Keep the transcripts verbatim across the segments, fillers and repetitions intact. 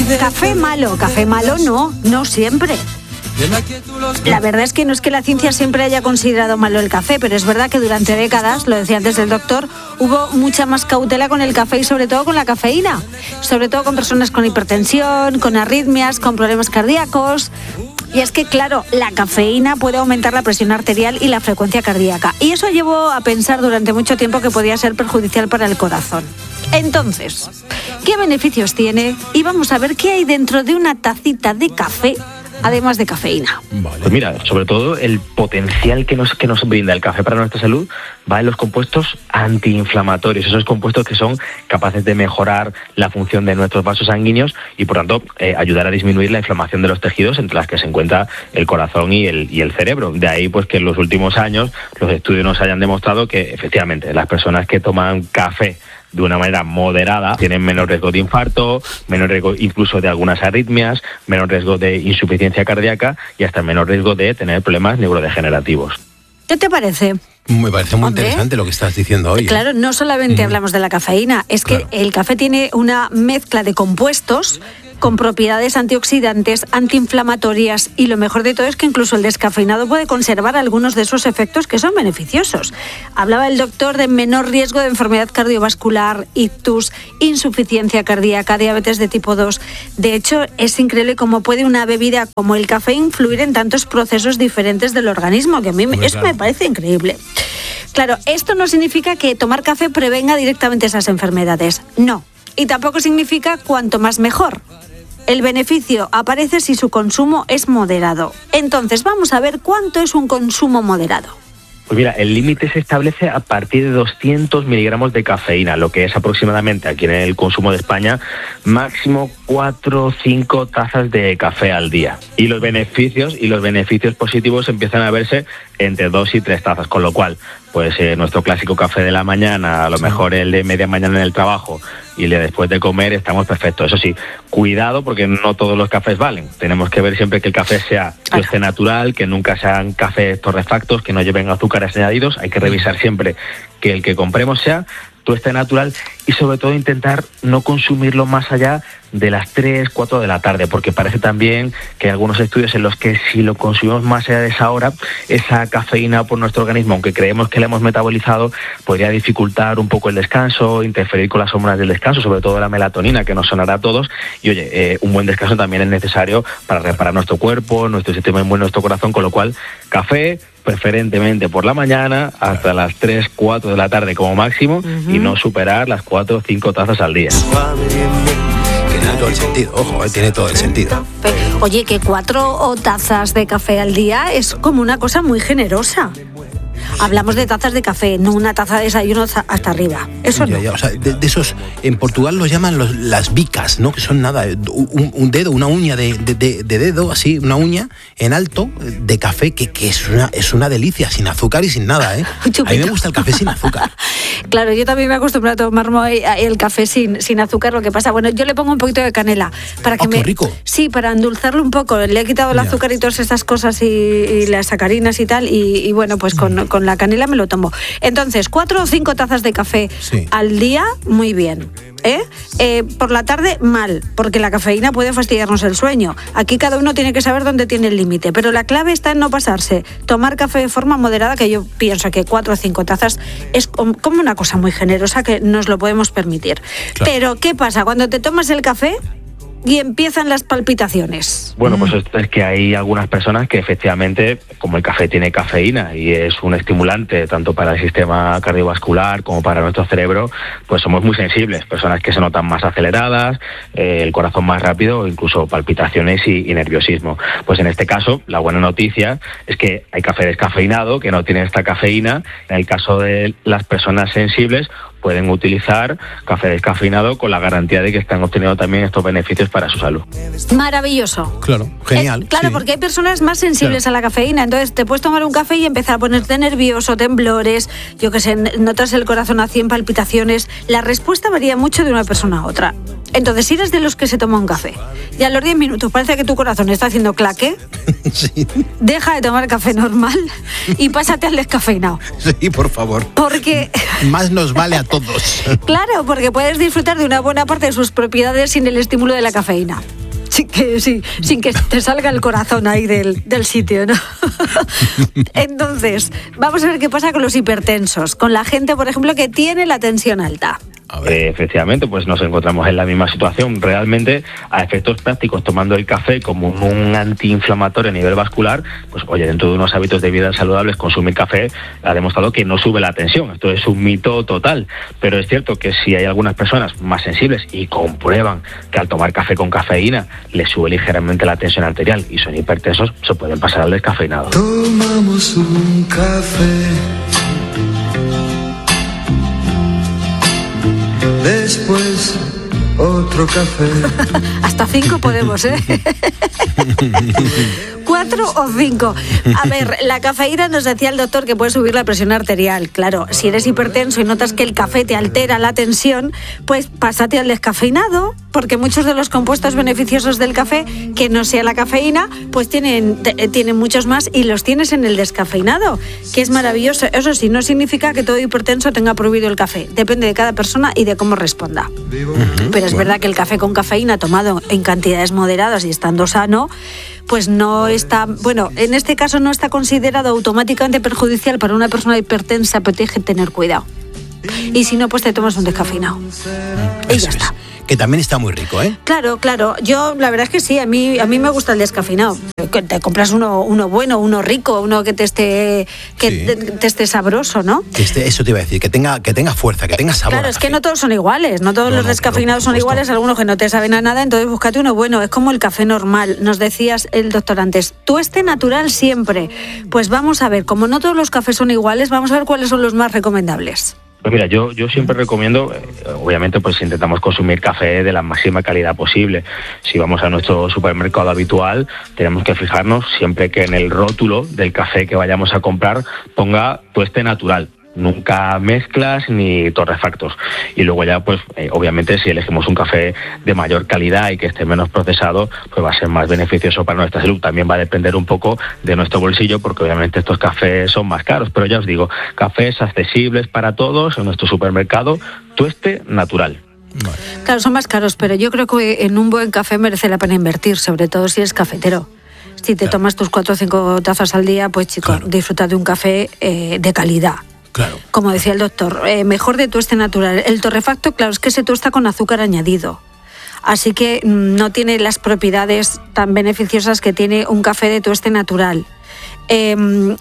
Café malo, café malo no, no siempre. La verdad es que no es que la ciencia siempre haya considerado malo el café, pero es verdad que durante décadas, lo decía antes el doctor, hubo mucha más cautela con el café y sobre todo con la cafeína. Sobre todo con personas con hipertensión, con arritmias, con problemas cardíacos. Y es que, claro, la cafeína puede aumentar la presión arterial y la frecuencia cardíaca. Y eso llevó a pensar durante mucho tiempo que podía ser perjudicial para el corazón. Entonces, ¿qué beneficios tiene? Y vamos a ver qué hay dentro de una tacita de café, además de cafeína. Vale. Pues mira, sobre todo el potencial que nos, que nos brinda el café para nuestra salud va en los compuestos antiinflamatorios, esos compuestos que son capaces de mejorar la función de nuestros vasos sanguíneos y por tanto eh, ayudar a disminuir la inflamación de los tejidos, entre las que se encuentra el corazón y el, y el cerebro. De ahí pues que en los últimos años los estudios nos hayan demostrado que efectivamente las personas que toman café de una manera moderada tienen menor riesgo de infarto, menor riesgo incluso de algunas arritmias, menor riesgo de insuficiencia cardíaca y hasta menor riesgo de tener problemas neurodegenerativos. ¿Qué te parece? Me parece muy Hombre, interesante lo que estás diciendo hoy. Claro, no solamente ¿eh? hablamos de la cafeína, es que claro. el café tiene una mezcla de compuestos con propiedades antioxidantes, antiinflamatorias y lo mejor de todo es que incluso el descafeinado puede conservar algunos de esos efectos que son beneficiosos. Hablaba el doctor de menor riesgo de enfermedad cardiovascular, ictus, insuficiencia cardíaca, diabetes de tipo dos. De hecho, es increíble cómo puede una bebida como el café influir en tantos procesos diferentes del organismo, que a mí Hombre, eso claro. me parece increíble. Claro, esto no significa que tomar café prevenga directamente esas enfermedades, no. Y tampoco significa cuanto más mejor. El beneficio aparece si su consumo es moderado. Entonces, vamos a ver cuánto es un consumo moderado. Pues mira, el límite se establece a partir de doscientos miligramos de cafeína, lo que es aproximadamente aquí en el consumo de España, máximo cuatro o cinco tazas de café al día. Y los beneficios y los beneficios positivos empiezan a verse entre dos y tres tazas, con lo cual, pues eh, nuestro clásico café de la mañana, a lo mejor el de media mañana en el trabajo y el de después de comer, estamos perfectos. Eso sí, cuidado porque no todos los cafés valen. Tenemos que ver siempre que el café sea tueste natural, que nunca sean cafés torrefactos, que no lleven azúcares añadidos. Hay que revisar siempre que el que compremos sea tueste natural y sobre todo intentar no consumirlo más allá de las tres, cuatro de la tarde, porque parece también que hay algunos estudios en los que si lo consumimos más allá de esa hora, esa cafeína por nuestro organismo, aunque creemos que la hemos metabolizado, podría dificultar un poco el descanso, interferir con las hormonas del descanso, sobre todo la melatonina, que nos sonará a todos. Y oye, eh, un buen descanso también es necesario para reparar nuestro cuerpo, nuestro sistema inmune, nuestro corazón, con lo cual, café preferentemente por la mañana hasta las tres, cuatro de la tarde como máximo, uh-huh. y no superar las cuatro o cinco tazas al día. Tiene todo el sentido, ojo, eh, tiene todo el sentido. Oye, que cuatro tazas de café al día es como una cosa muy generosa. Hablamos de tazas de café, no una taza de desayuno hasta arriba. Eso ya, no. Ya, o sea, de, de esos, en Portugal los llaman los, las bicas, ¿no? Que son nada, un, un dedo, una uña de, de, de, de dedo, así, una uña en alto de café, que, que es, una, es una delicia, sin azúcar y sin nada, ¿eh? A mí me gusta el café sin azúcar. Claro, yo también me acostumbro a tomarme el café sin, sin azúcar. Lo que pasa, bueno, yo le pongo un poquito de canela para que oh, me. Qué rico. Sí, para endulzarlo un poco. Le he quitado el ya. azúcar y todas esas cosas y, y las sacarinas y tal. Y, y bueno, pues con, con la canela me lo tomo. Entonces, cuatro o cinco tazas de café sí. al día, muy bien. ¿Eh? Eh, por la tarde, mal, porque la cafeína puede fastidiarnos el sueño. Aquí cada uno tiene que saber dónde tiene el límite, pero la clave está en no pasarse. Tomar café de forma moderada, que yo pienso que cuatro o cinco tazas es como una cosa muy generosa que nos lo podemos permitir. Claro. Pero, ¿qué pasa? Cuando te tomas el café y empiezan las palpitaciones. Bueno, pues es que hay algunas personas que efectivamente, como el café tiene cafeína y es un estimulante tanto para el sistema cardiovascular como para nuestro cerebro, pues somos muy sensibles. Personas que se notan más aceleradas, eh, el corazón más rápido, incluso palpitaciones y, y nerviosismo. Pues en este caso, la buena noticia es que hay café descafeinado que no tiene esta cafeína. En el caso de las personas sensibles, pueden utilizar café descafeinado con la garantía de que están obteniendo también estos beneficios para su salud. Maravilloso. Claro, genial. Eh, claro, sí. porque hay personas más sensibles claro. a la cafeína, entonces te puedes tomar un café y empezar a ponerte nervioso, temblores, yo que sé, notas el corazón a cien palpitaciones. La respuesta varía mucho de una persona a otra. Entonces, si eres de los que se toma un café y a los diez minutos parece que tu corazón está haciendo claque, sí. deja de tomar café normal y pásate al descafeinado. Sí, por favor. Porque más nos vale a todos. Claro, porque puedes disfrutar de una buena parte de sus propiedades sin el estímulo de la cafeína. sin que, sí, sin que te salga el corazón ahí del, del sitio, ¿no? Entonces, vamos a ver qué pasa con los hipertensos, con la gente, por ejemplo, que tiene la tensión alta. Eh, efectivamente, pues nos encontramos en la misma situación. Realmente, a efectos prácticos, tomando el café como un antiinflamatorio a nivel vascular, pues oye, dentro de unos hábitos de vida saludables, consumir café ha demostrado que no sube la tensión. Esto es un mito total, pero es cierto que si hay algunas personas más sensibles y comprueban que al tomar café con cafeína les sube ligeramente la tensión arterial y son hipertensos, se pueden pasar al descafeinado. Tomamos un café, después otro café. Hasta cinco podemos, ¿eh? Cuatro o cinco. A ver, la cafeína, nos decía el doctor, que puede subir la presión arterial. Claro, si eres hipertenso y notas que el café te altera la tensión, pues pásate al descafeinado, porque muchos de los compuestos beneficiosos del café, que no sea la cafeína, pues tienen, t- tienen muchos más y los tienes en el descafeinado, que es maravilloso. Eso sí, no significa que todo hipertenso tenga prohibido el café. Depende de cada persona y de cómo responda. Uh-huh. Pero es verdad que el café con cafeína tomado en cantidades moderadas y estando sano, pues no está, bueno, en este caso no está considerado automáticamente perjudicial para una persona hipertensa, pero tienes que tener cuidado. Y si no, pues te tomas un descafeinado. Y ya está. Que también está muy rico, ¿eh? Claro, claro. Yo, la verdad es que sí, a mí a mí me gusta el descafeinado. Que te compras uno uno bueno, uno rico, uno que te esté que sí. te, te esté sabroso, ¿no? Que esté, eso te iba a decir, que tenga que tenga fuerza, que tenga sabor. Claro, es que no todos son iguales, no todos no, los no, descafeinados son iguales, algunos que no te saben a nada, entonces búscate uno bueno, es como el café normal. Nos decías el doctor antes, tueste natural siempre. Pues vamos a ver, como no todos los cafés son iguales, vamos a ver cuáles son los más recomendables. Pues mira, yo, yo siempre recomiendo, eh, obviamente pues intentamos consumir café de la máxima calidad posible. Si vamos a nuestro supermercado habitual, tenemos que fijarnos siempre que en el rótulo del café que vayamos a comprar ponga tueste natural. Nunca mezclas ni torrefactos. Y luego ya, pues, eh, obviamente, si elegimos un café de mayor calidad y que esté menos procesado, pues va a ser más beneficioso para nuestra salud. También va a depender un poco de nuestro bolsillo, porque obviamente estos cafés son más caros. Pero ya os digo, cafés accesibles para todos en nuestro supermercado, tueste natural. Vale. Claro, son más caros, pero yo creo que en un buen café merece la pena invertir, sobre todo si eres cafetero. Si te claro. tomas tus cuatro o cinco tazas al día, pues chico, claro. disfruta de un café eh, de calidad. Claro. Como decía el doctor, eh, mejor de tueste natural. El torrefacto, claro, es que se tuesta con azúcar añadido. Así que mmm, no tiene las propiedades tan beneficiosas que tiene un café de tueste natural. Eh,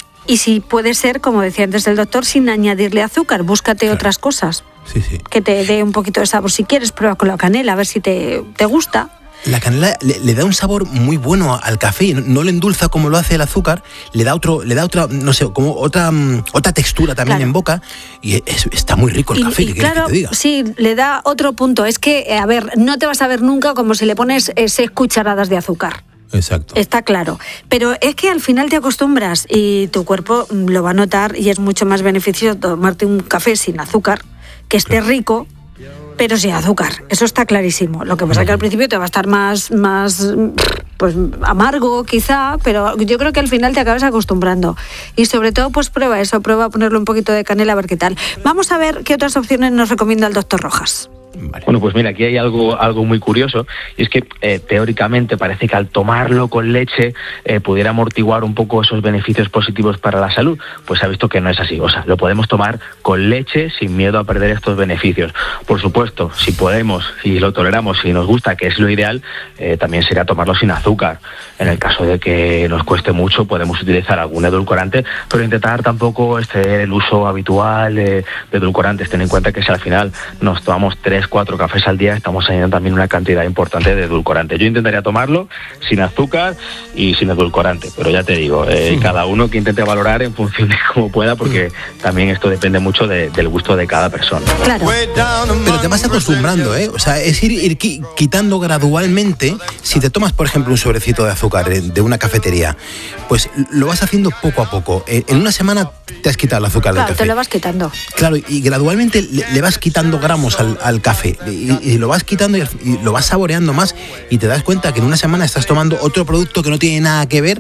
y si puede ser, como decía antes el doctor, sin añadirle azúcar, búscate claro. otras cosas sí, sí. que te dé un poquito de sabor. Si quieres, prueba con la canela, a ver si te, te gusta. La canela le, le da un sabor muy bueno al café, no, no le endulza como lo hace el azúcar, le da otro, le da otra, no sé, como otra otra textura también claro. en boca y es, está muy rico el y, café. Y ¿qué claro, que te diga? Sí, le da otro punto. Es que, a ver, no te vas a ver nunca como si le pones eh, seis cucharadas de azúcar. Exacto. Está claro. Pero es que al final te acostumbras y tu cuerpo lo va a notar y es mucho más beneficioso tomarte un café sin azúcar, que esté claro. rico, pero sin azúcar, eso está clarísimo. Lo que pasa es que al principio te va a estar más, más pues amargo quizá, pero yo creo que al final te acabas acostumbrando. Y sobre todo, pues prueba eso, prueba a ponerle un poquito de canela a ver qué tal. Vamos a ver qué otras opciones nos recomienda el doctor Rojas. Vale. Bueno, pues mira, aquí hay algo algo muy curioso, y es que eh, teóricamente parece que al tomarlo con leche eh, pudiera amortiguar un poco esos beneficios positivos para la salud. Pues se ha visto que no es así, o sea, lo podemos tomar con leche sin miedo a perder estos beneficios. Por supuesto, si podemos, si lo toleramos, si nos gusta, que es lo ideal, eh, también sería tomarlo sin azúcar. En el caso de que nos cueste mucho, podemos utilizar algún edulcorante, pero intentar tampoco este, el uso habitual eh, de edulcorantes. Ten en cuenta que si al final nos tomamos tres cuatro cafés al día, estamos añadiendo también una cantidad importante de edulcorante. Yo intentaría tomarlo sin azúcar y sin edulcorante, pero ya te digo, eh, sí. cada uno que intente valorar en función de cómo pueda, porque sí. también esto depende mucho de, del gusto de cada persona. Claro. Pero te vas acostumbrando, ¿eh? O sea, es ir, ir quitando gradualmente. Si te tomas, por ejemplo, un sobrecito de azúcar de una cafetería, pues lo vas haciendo poco a poco. En una semana te has quitado el azúcar claro, del café. Te lo vas quitando. Claro, y gradualmente le, le vas quitando gramos al, al café y, y lo vas quitando y, y lo vas saboreando más y te das cuenta que en una semana estás tomando otro producto que no tiene nada que ver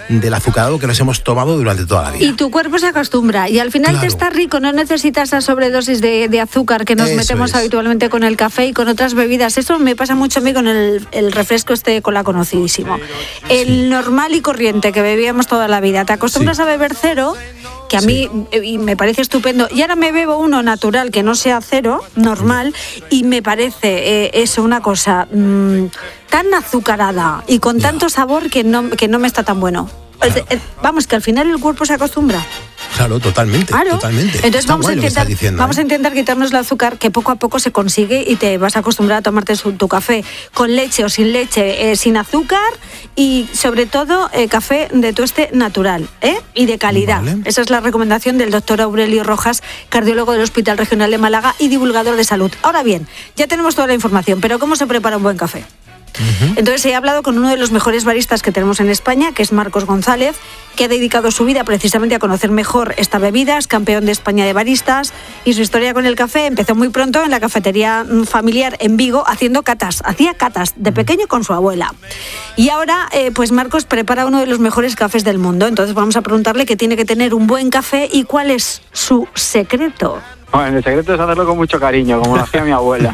del azucarado que nos hemos tomado durante toda la vida. Y tu cuerpo se acostumbra y al final Claro. te está rico, no necesitas esa sobredosis de, de azúcar que nos Eso metemos es. habitualmente con el café y con otras bebidas. Eso me pasa mucho a mí con el, el refresco este cola conocidísimo. El normal y corriente que bebíamos toda la vida. Te acostumbras Sí. a beber cero, que a Sí. mí eh, y me parece estupendo, y ahora me bebo uno natural que no sea cero, normal, y me parece eh, eso una cosa mmm, tan azucarada y con Ya. tanto sabor que no, que no me está tan bueno. Claro. Eh, Vamos, que al final el cuerpo se acostumbra. Claro, totalmente, Claro. totalmente. Entonces Está vamos, a guay lo que intentar, estás diciendo, vamos ¿eh? a intentar quitarnos el azúcar, que poco a poco se consigue y te vas a acostumbrar a tomarte su- tu café con leche o sin leche, eh, sin azúcar y sobre todo eh, café de tueste natural, ¿eh? Y de calidad. Vale. Esa es la recomendación del doctor Aurelio Rojas, cardiólogo del Hospital Regional de Málaga y divulgador de salud. Ahora bien, ya tenemos toda la información, pero ¿cómo se prepara un buen café? Entonces he hablado con uno de los mejores baristas que tenemos en España, que es Marcos González, que ha dedicado su vida precisamente a conocer mejor esta bebida, es campeón de España de baristas y su historia con el café empezó muy pronto en la cafetería familiar en Vigo haciendo catas, hacía catas de pequeño con su abuela. Y ahora eh, pues Marcos prepara uno de los mejores cafés del mundo, entonces vamos a preguntarle qué tiene que tener un buen café y cuál es su secreto. Bueno, el secreto es hacerlo con mucho cariño, como lo hacía mi abuela.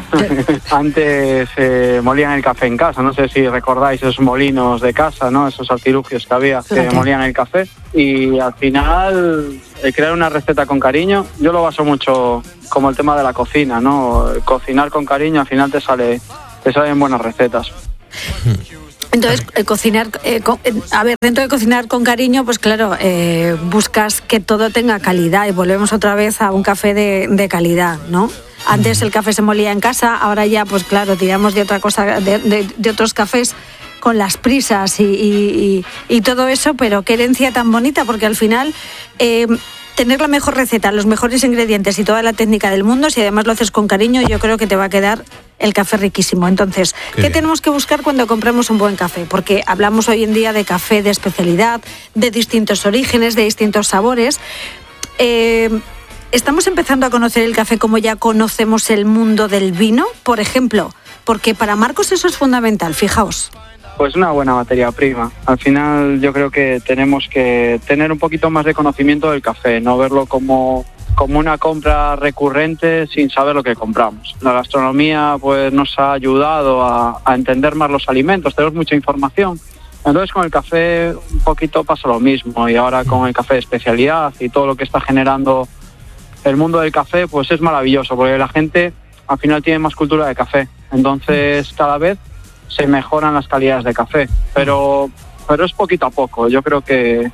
Antes eh, molían el café en casa, no sé si recordáis esos molinos de casa, ¿no? Esos artilugios que había que Fíjate. molían el café. Y al final, el crear una receta con cariño, yo lo baso mucho como el tema de la cocina, ¿no? Cocinar con cariño al final te sale, te salen buenas recetas. Entonces, eh, cocinar, eh, co- eh, a ver, dentro de cocinar con cariño, pues claro, eh, buscas que todo tenga calidad y volvemos otra vez a un café de, de calidad, ¿no? Antes el café se molía en casa, ahora ya, pues claro, tiramos de otra cosa, de, de- de otros cafés con las prisas y, y- y- y todo eso, pero qué herencia tan bonita, porque al final eh, tener la mejor receta, los mejores ingredientes y toda la técnica del mundo, si además lo haces con cariño, yo creo que te va a quedar el café riquísimo. Entonces, Qué ¿qué bien. tenemos que buscar cuando compramos un buen café? Porque hablamos hoy en día de café de especialidad, de distintos orígenes, de distintos sabores. Eh, ¿Estamos empezando a conocer el café como ya conocemos el mundo del vino, por ejemplo? Porque para Marcos eso es fundamental, fijaos. Pues una buena materia prima. Al final yo creo que tenemos que tener un poquito más de conocimiento del café, no verlo como, como una compra recurrente sin saber lo que compramos. La gastronomía pues nos ha ayudado a, a entender más los alimentos, tenemos mucha información. Entonces con el café un poquito pasa lo mismo y ahora con el café de especialidad y todo lo que está generando el mundo del café pues es maravilloso porque la gente al final tiene más cultura de café. Entonces cada vez se mejoran las calidades de café, pero pero es poquito a poco. Yo creo que,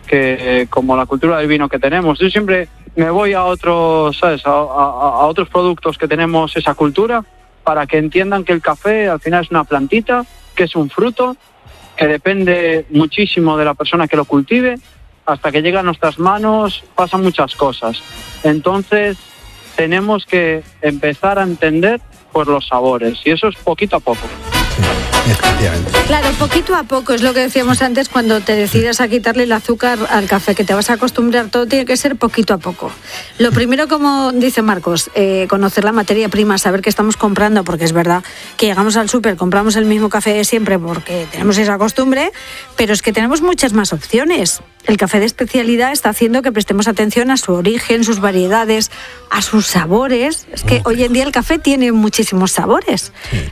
que como la cultura del vino que tenemos, yo siempre me voy a otros, ¿sabes? A, a, a otros productos que tenemos esa cultura para que entiendan que el café al final es una plantita, que es un fruto, que depende muchísimo de la persona que lo cultive, hasta que llega a nuestras manos pasan muchas cosas. Entonces tenemos que empezar a entender pues los sabores y eso es poquito a poco. Efectivamente. Claro, poquito a poco, es lo que decíamos antes, cuando te decidas a quitarle el azúcar al café, que te vas a acostumbrar, todo tiene que ser poquito a poco. Lo primero, como dice Marcos, eh, conocer la materia prima, saber qué estamos comprando, porque es verdad que llegamos al súper, compramos el mismo café de siempre porque tenemos esa costumbre, pero es que tenemos muchas más opciones. El café de especialidad está haciendo que prestemos atención a su origen, sus variedades, a sus sabores. Es que hoy en día el café tiene muchísimos sabores.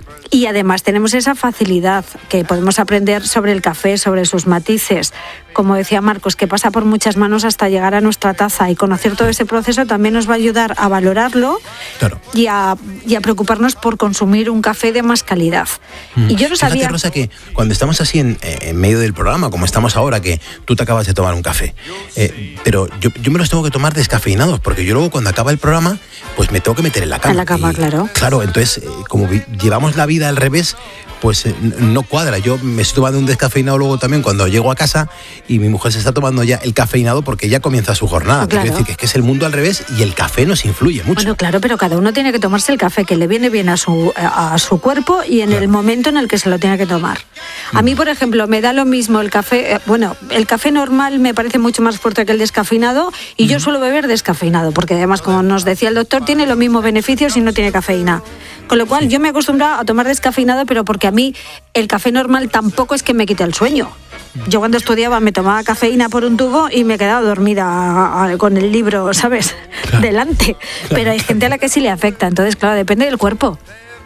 Y además tenemos esa facilidad que podemos aprender sobre el café, sobre sus matices, como decía Marcos, que pasa por muchas manos hasta llegar a nuestra taza, y conocer todo ese proceso también nos va a ayudar a valorarlo Claro. y, a, y a preocuparnos por consumir un café de más calidad. Mm. Y yo no Fíjate, sabía... Rosa, que cuando estamos así en, eh, en medio del programa, como estamos ahora, que tú te acabas de tomar un café, eh, pero yo, yo me los tengo que tomar descafeinados, porque yo luego cuando acaba el programa, pues me tengo que meter en la cama. En la cama, claro. Claro, entonces, eh, como vi- llevamos la vida al revés, pues eh, n- no cuadra. Yo me estoy tomando un descafeinado luego también cuando llego a casa y mi mujer se está tomando ya el cafeinado porque ya comienza su jornada. Claro. Quiero decir que es que es el mundo al revés y el café nos influye mucho. Bueno, claro, pero cada uno tiene que tomarse el café que le viene bien a su, a, a su cuerpo y en Claro. el momento en el que se lo tiene que tomar. A mí, por ejemplo, me da lo mismo el café, eh, bueno, el café normal me parece mucho más fuerte que el descafeinado y yo suelo beber descafeinado, porque además, como nos decía el doctor, tiene los mismos beneficios y no tiene cafeína. Con lo cual yo me he acostumbrado a tomar descafeinado, pero porque a mí el café normal tampoco es que me quite el sueño. Yo cuando estudiaba me tomaba cafeína por un tubo y me quedaba dormida con el libro, ¿sabes? Claro. Delante. Claro. Pero hay gente a la que sí le afecta, entonces, claro, depende del cuerpo.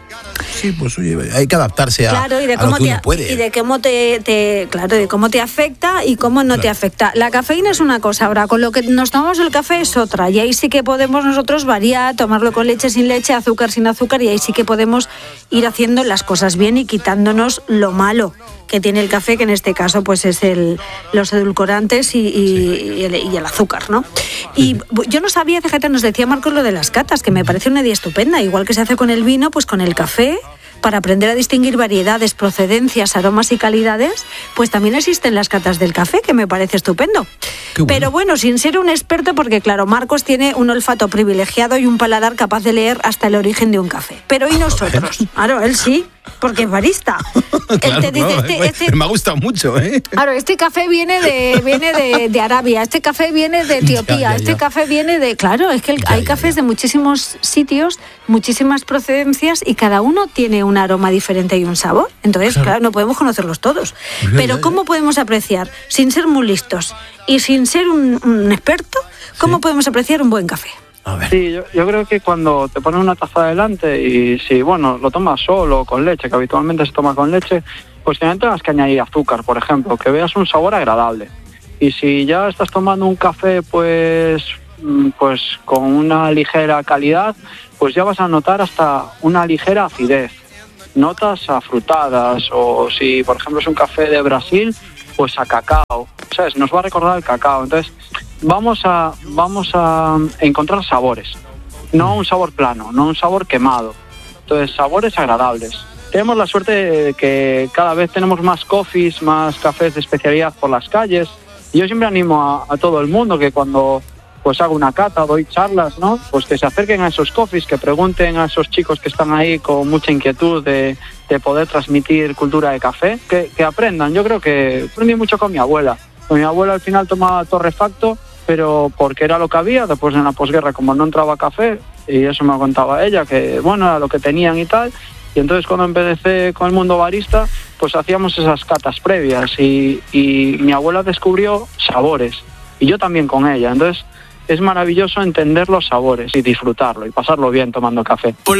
Sí, pues oye, hay que adaptarse a, claro, y de a cómo lo que te, uno puede. Y de cómo te, te, claro, de cómo te afecta y cómo no claro. te afecta. La cafeína es una cosa, ahora con lo que nos tomamos el café es otra, y ahí sí que podemos nosotros variar, tomarlo con leche, sin leche, azúcar, sin azúcar, y ahí sí que podemos ir haciendo las cosas bien y quitándonos lo malo que tiene el café, que en este caso pues es el los edulcorantes y, y, sí. y, el, y el azúcar, ¿no? Y yo no sabía, fíjate, nos decía Marcos lo de las catas, que me parece una idea estupenda, igual que se hace con el vino, pues con el café, para aprender a distinguir variedades, procedencias, aromas y calidades, pues también existen las catas del café, que me parece estupendo. Bueno. Pero bueno, sin ser un experto, porque claro, Marcos tiene un olfato privilegiado y un paladar capaz de leer hasta el origen de un café. Pero ¿y nosotros? Claro, él sí, porque es barista. Claro, él te dice, no, este, este, me ha gustado mucho, ¿eh? Claro, este café viene de viene de, de Arabia, este café viene de Etiopía, ya, ya, este ya. café viene de... Claro, es que el, ya, hay ya, cafés ya. de muchísimos sitios, muchísimas procedencias, y cada uno tiene un aroma diferente y un sabor. Entonces, claro, claro no podemos conocerlos todos. Ya, Pero ya, ¿cómo ya. podemos apreciar, sin ser muy listos y sin ser un, un experto, cómo ¿Sí? podemos apreciar un buen café? A ver. Sí, yo, yo creo que cuando te pones una taza delante y si, bueno, lo tomas solo o con leche, que habitualmente se toma con leche, pues que no tengas que añadir azúcar, por ejemplo, que veas un sabor agradable. Y si ya estás tomando un café, pues, pues con una ligera calidad, pues ya vas a notar hasta una ligera acidez, notas afrutadas, o si, por ejemplo, es un café de Brasil, pues a cacao, ¿sabes? Nos va a recordar el cacao. Entonces, vamos a vamos a encontrar sabores, no un sabor plano, no un sabor quemado. Entonces, sabores agradables. Tenemos la suerte de que cada vez tenemos más coffees, más cafés de especialidad por las calles. Y yo siempre animo a, a todo el mundo que cuando pues hago una cata, doy charlas, ¿no? Pues que se acerquen a esos coffees, que pregunten a esos chicos que están ahí con mucha inquietud de, de poder transmitir cultura de café, que, que aprendan. Yo creo que aprendí mucho con mi abuela. Con mi abuela al final tomaba torrefacto, pero porque era lo que había. Después en la posguerra, como no entraba café, y eso me contaba ella, que bueno, era lo que tenían y tal. Y entonces cuando empecé con el mundo barista, pues hacíamos esas catas previas y, y mi abuela descubrió sabores, y yo también con ella. Entonces es maravilloso entender los sabores y disfrutarlo y pasarlo bien tomando café.